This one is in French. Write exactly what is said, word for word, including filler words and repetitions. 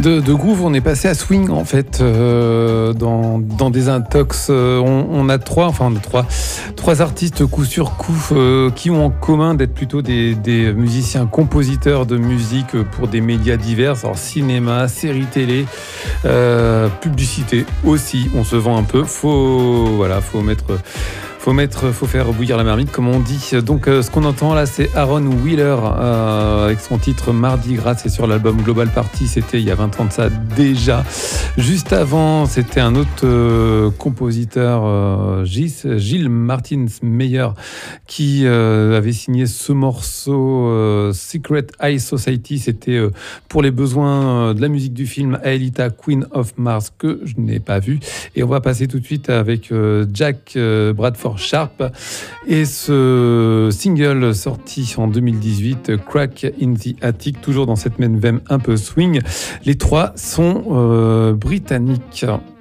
de, de groove, on est passé à swing en fait euh, dans, dans des intox. Euh, on, on a trois, enfin on a trois, trois artistes coup sur coup euh, qui ont en commun d'être plutôt des, des musiciens compositeurs de musique pour des médias divers, alors cinéma, séries télé, euh, publicité aussi. On se vend un peu. Faut voilà, faut mettre. Faut mettre, faut faire bouillir la marmite, comme on dit. Donc, euh, ce qu'on entend là, c'est Aaron Wheeler euh, avec son titre Mardi Gras. C'est sur l'album Global Party. C'était il y a vingt ans de ça déjà. Juste avant, c'était un autre euh, compositeur, euh, Gilles, Gilles Martins Meyer, qui euh, avait signé ce morceau euh, Secret High Society. C'était euh, pour les besoins de la musique du film Aelita, Queen of Mars, que je n'ai pas vu. Et on va passer tout de suite avec euh, Jack euh, Bradford Sharp et ce single sorti en deux mille dix-huit, Crack in the Attic, toujours dans cette même veine un peu swing. Les trois sont euh, britanniques.